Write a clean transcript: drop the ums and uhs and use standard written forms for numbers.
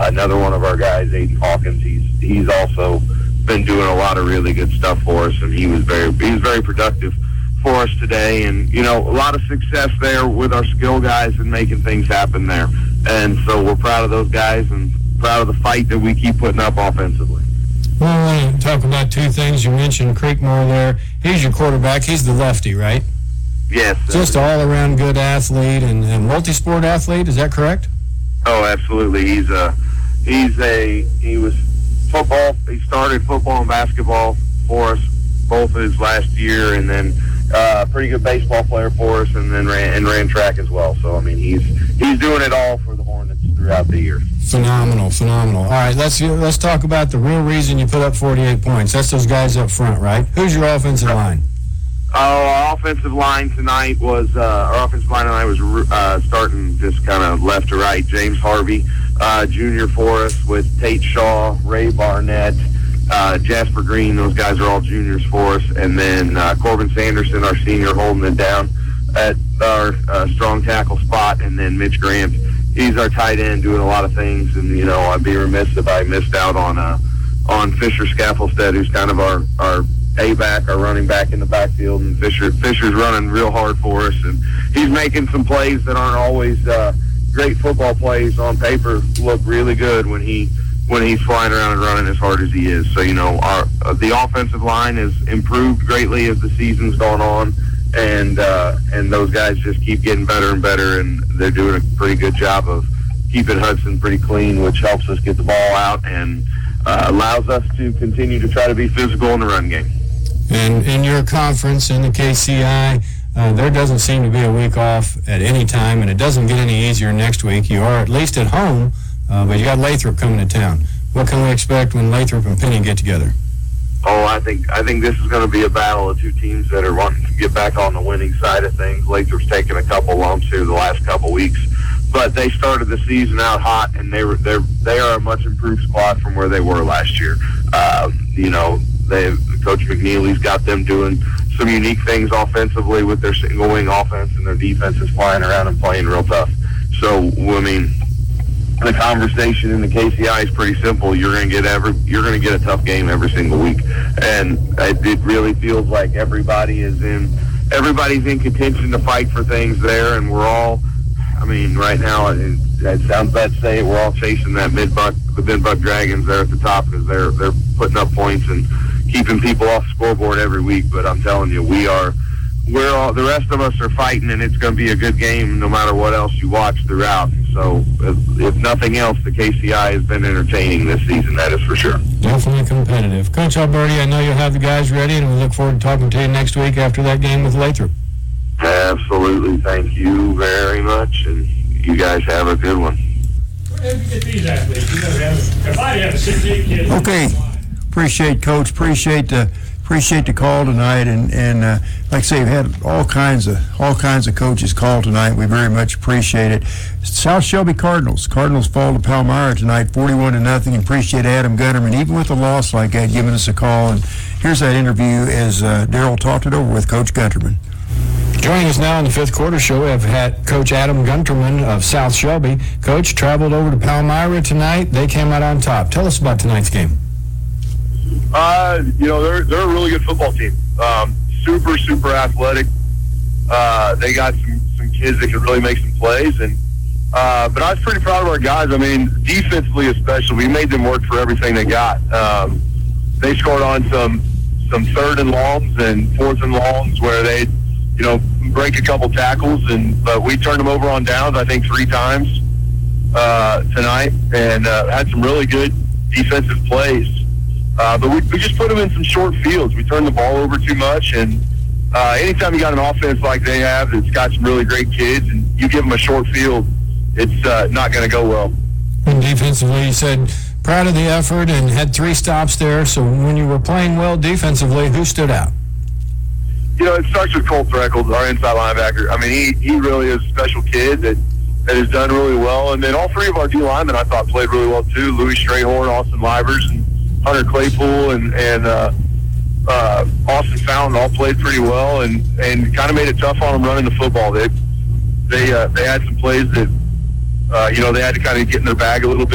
another one of our guys, Aiden Hawkins, he's also been doing a lot of really good stuff for us, and he was very productive for us today. And, you know, a lot of success there with our skill guys and making things happen there. And so we're proud of those guys and proud of the fight that we keep putting up offensively. Well, I want to talk about two things. You mentioned Creekmore there. He's your quarterback. He's the lefty, right? Yes. Just all-around good athlete and multi-sport athlete. Is that correct? Oh, absolutely. He was football. He started football and basketball for us both his last year, and then pretty good baseball player for us, and then ran track as well. So I mean, he's doing it all for the Hornets throughout the year. Phenomenal. All right, let's talk about the real reason you put up 48 points. That's those guys up front, right? Who's your offensive line? Our offensive line tonight was starting just kind of left to right. James Harvey, junior for us, with Tate Shaw, Ray Barnett, Jasper Green. Those guys are all juniors for us. And then Corbin Sanderson, our senior, holding it down at our strong tackle spot. And then Mitch Grant, he's our tight end, doing a lot of things. And, you know, I'd be remiss if I missed out on Fisher Scaffelstead, who's kind of our A-back, our running back in the backfield. And Fisher's running real hard for us. And he's making some plays that aren't always great football plays on paper, look really good when he's flying around and running as hard as he is. So, you know, the offensive line has improved greatly as the season's gone on, and those guys just keep getting better and better, and they're doing a pretty good job of keeping Hudson pretty clean, which helps us get the ball out and allows us to continue to try to be physical in the run game. And in your conference, in the KCI, there doesn't seem to be a week off at any time, and it doesn't get any easier next week. You are at least at home, but you got Lathrop coming to town. What can we expect when Lathrop and Penny get together? Oh, I think this is going to be a battle of two teams that are wanting to get back on the winning side of things. Lathrop's taken a couple lumps here the last couple weeks, but they started the season out hot, and they are a much improved squad from where they were last year. You know, Coach McNeely's got them doing some unique things offensively with their single wing offense, and their defense is flying around and playing real tough. So, I mean, the conversation in the KCI is pretty simple. You're going to get a tough game every single week, and it really feels like everybody's in contention to fight for things there, and we're all. I mean, right now it sounds bad to say it, we're all chasing that the mid-buck Dragons there at the top, because they're putting up points and keeping people off the scoreboard every week. But I'm telling you, the rest of us are fighting, and it's going to be a good game no matter what else you watch throughout. So if nothing else, the KCI has been entertaining this season, that is for sure. Definitely competitive. Coach Alberti, I know you'll have the guys ready, and we look forward to talking to you next week after that game with Lathrop. Absolutely. Thank you very much, and you guys have a good one. Where did you get these athletes? If I have a 6'8" kid. Okay. Appreciate Coach. Appreciate the call tonight, and like I say, we've had all kinds of coaches call tonight. We very much appreciate it. South Shelby Cardinals fall to Palmyra tonight, 41-0. Appreciate Adam Gunterman, even with a loss like that, giving us a call. And here's that interview as Daryl talked it over with Coach Gunterman. Joining us now in the fifth quarter show, we have had Coach Adam Gunterman of South Shelby. Coach traveled over to Palmyra tonight. They came out on top. Tell us about tonight's game. You know, they're a really good football team. Super athletic. They got some kids that can really make some plays, and but I was pretty proud of our guys. I mean, defensively especially, we made them work for everything they got. They scored on some third and longs and fourth and longs where they, you know, break a couple tackles, but we turned them over on downs, I think 3 times tonight, and had some really good defensive plays. But we just put them in some short fields. We turned the ball over too much, and anytime you got an offense like they have that's got some really great kids, and you give them a short field, it's not going to go well. And defensively, you said proud of the effort and had 3 stops there. So when you were playing well defensively, who stood out? You know, it starts with Colt Freckles, our inside linebacker. I mean, he really is a special kid that has done really well. And then all 3 of our D linemen, I thought, played really well too. Louis Strayhorn, Austin Livers, and Hunter Claypool, and Austin Fountain all played pretty well, and kind of made it tough on them running the football. They had some plays that you know, they had to kind of get in their bag a little bit.